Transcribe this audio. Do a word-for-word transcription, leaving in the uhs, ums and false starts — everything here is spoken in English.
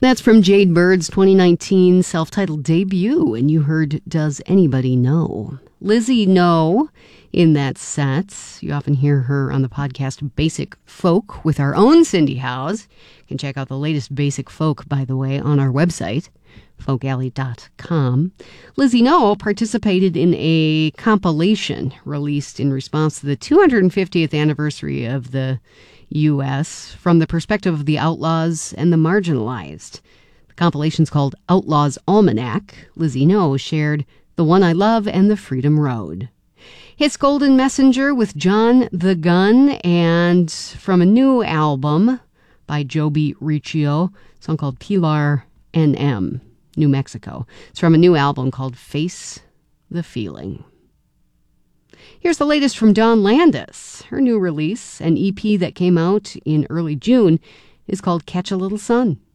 That's from Jade Bird's twenty nineteen self-titled debut, and you heard Does Anybody Know? Lizzie No in that set. You often hear her on the podcast Basic Folk with our own Cindy Howes. You can check out the latest Basic Folk, by the way, on our website, folk alley dot com. Lizzie No participated in a compilation released in response to the two hundred fiftieth anniversary of the U S from the perspective of the outlaws and the marginalized. The compilation's called Outlaws Almanac. Lizzie No shared The One I Love and The Freedom Road. Hits Golden Messenger with John the Gun, and from a new album by Joby Riccio, a song called Pilar N M, New Mexico. It's from a new album called Face the Feeling. Here's the latest from Dawn Landis. Her new release, an E P that came out in early June, is called Catch a Little Sun.